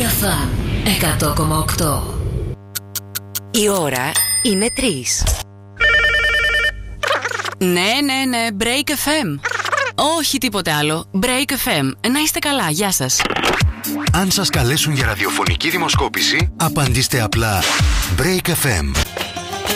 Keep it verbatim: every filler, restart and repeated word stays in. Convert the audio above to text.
Φαν εκατό κόμμα οκτώ. Η ώρα είναι τρεις. Ναι, ναι, ναι, Break εφ εμ. Όχι τίποτε άλλο. Break εφ εμ. Να είστε καλά, γεια σας. Αν σας καλέσουν για ραδιοφωνική δημοσκόπηση, απαντήστε απλά Break εφ εμ.